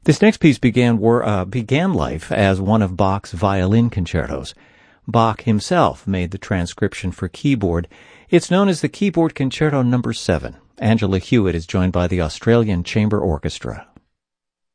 This next piece began life as one of Bach's violin concertos. Bach himself made the transcription for keyboard. It's known as the Keyboard Concerto No. 7. Angela Hewitt is joined by the Australian Chamber Orchestra.